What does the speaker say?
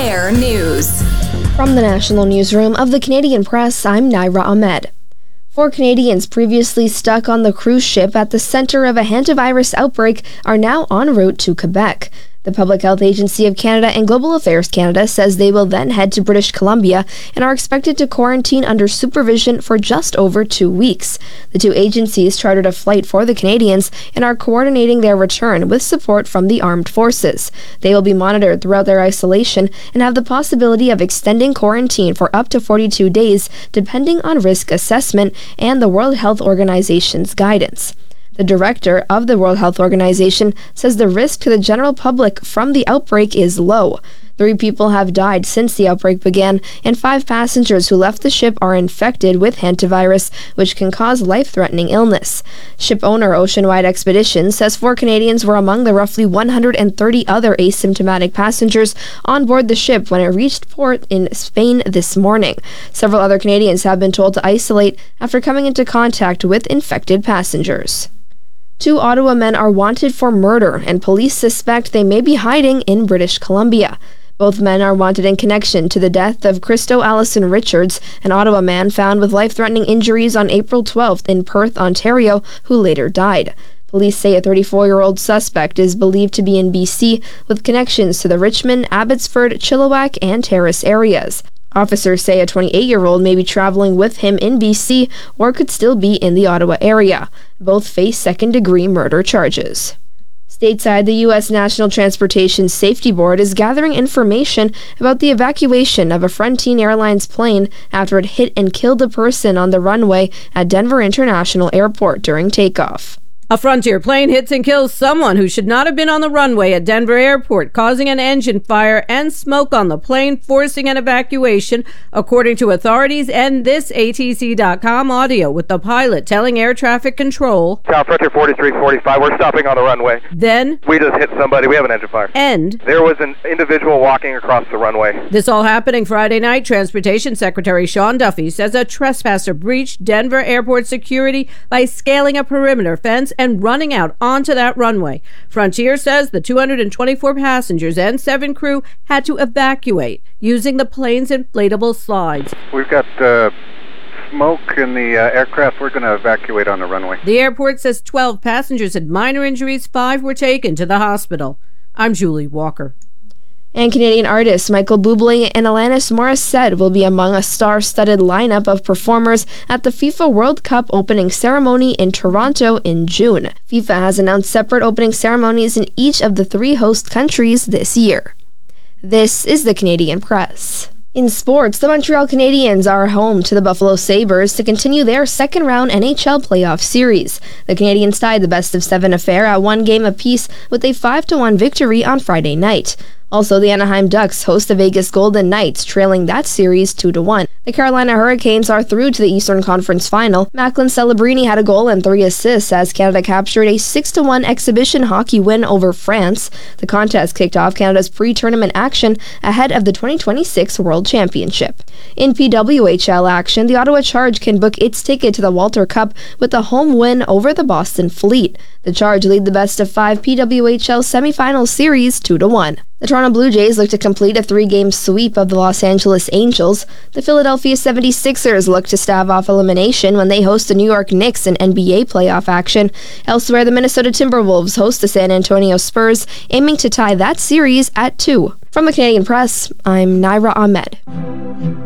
Air News. From the National Newsroom of the Canadian Press, I'm Naira Ahmed. 4 Canadians previously stuck on the cruise ship at the center of a hantavirus outbreak are now en route to Quebec. The Public Health Agency of Canada and Global Affairs Canada says they will then head to British Columbia and are expected to quarantine under supervision for just over 2 weeks. The 2 agencies chartered a flight for the Canadians and are coordinating their return with support from the armed forces. They will be monitored throughout their isolation and have the possibility of extending quarantine for up to 42 days, depending on risk assessment and the World Health Organization's guidance. The director of the World Health Organization says the risk to the general public from the outbreak is low. 3 people have died since the outbreak began, and 5 passengers who left the ship are infected with hantavirus, which can cause life-threatening illness. Ship owner Oceanwide Expeditions says 4 Canadians were among the roughly 130 other asymptomatic passengers on board the ship when it reached port in Spain this morning. Several other Canadians have been told to isolate after coming into contact with infected passengers. 2 Ottawa men are wanted for murder, and police suspect they may be hiding in British Columbia. Both men are wanted in connection to the death of Christo Allison Richards, an Ottawa man found with life-threatening injuries on April 12th in Perth, Ontario, who later died. Police say a 34-year-old suspect is believed to be in BC with connections to the Richmond, Abbotsford, Chilliwack, and Terrace areas. Officers say a 28-year-old may be traveling with him in BC or could still be in the Ottawa area. Both face second-degree murder charges. Stateside, the U.S. National Transportation Safety Board is gathering information about the evacuation of a Frontier Airlines plane after it hit and killed a person on the runway at Denver International Airport during takeoff. A Frontier plane hits and kills someone who should not have been on the runway at Denver Airport, causing an engine fire and smoke on the plane, forcing an evacuation, according to authorities and this ATC.com audio, with the pilot telling air traffic control, South Frontier 4345, we're stopping on the runway. Then, we just hit somebody, we have an engine fire. And there was an individual walking across the runway. This all happening Friday night. Transportation Secretary Sean Duffy says a trespasser breached Denver Airport security by scaling a perimeter fence and running out onto that runway. Frontier says the 224 passengers and 7 crew had to evacuate using the plane's inflatable slides. We've got smoke in the aircraft. We're going to evacuate on the runway. The airport says 12 passengers had minor injuries. 5 were taken to the hospital. I'm Julie Walker. And Canadian artists Michael Bublé and Alanis Morissette will be among a star-studded lineup of performers at the FIFA World Cup opening ceremony in Toronto in June. FIFA has announced separate opening ceremonies in each of the 3 host countries this year. This is the Canadian Press. In sports, the Montreal Canadiens are home to the Buffalo Sabres to continue their second-round NHL playoff series. The Canadiens tied the best-of-7 affair at 1 game apiece with a 5-1 victory on Friday night. Also, the Anaheim Ducks host the Vegas Golden Knights, trailing that series 2-1. The Carolina Hurricanes are through to the Eastern Conference Final. Macklin Celebrini had a goal and 3 assists as Canada captured a 6-1 exhibition hockey win over France. The contest kicked off Canada's pre-tournament action ahead of the 2026 World Championship. In PWHL action, the Ottawa Charge can book its ticket to the Walter Cup with a home win over the Boston Fleet. The Charge lead the best-of-5 PWHL semifinal series 2-1. The Toronto Blue Jays look to complete a 3-game sweep of the Los Angeles Angels. The Philadelphia 76ers look to stave off elimination when they host the New York Knicks in NBA playoff action. Elsewhere, the Minnesota Timberwolves host the San Antonio Spurs, aiming to tie that series at 2. From the Canadian Press, I'm Naira Ahmed.